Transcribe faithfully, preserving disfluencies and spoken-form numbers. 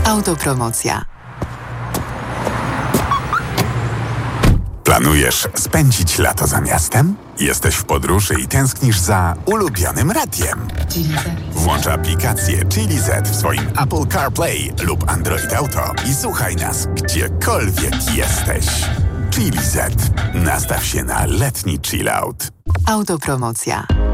Autopromocja. Planujesz spędzić lato za miastem? Jesteś w podróży i tęsknisz za ulubionym radiem? Włącz aplikację Chili Z w swoim Apple CarPlay lub Android Auto i słuchaj nas gdziekolwiek jesteś. Chili Z. Nastaw się na letni chill out. Autopromocja.